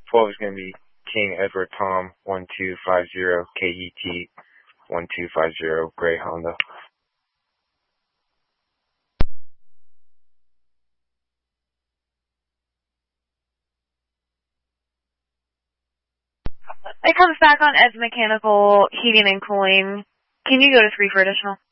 12 is going to be King Edward Tom 1250 KET 1250 Gray Honda. It comes back on Ed's Mechanical Heating and Cooling. Can you go to 3 for additional?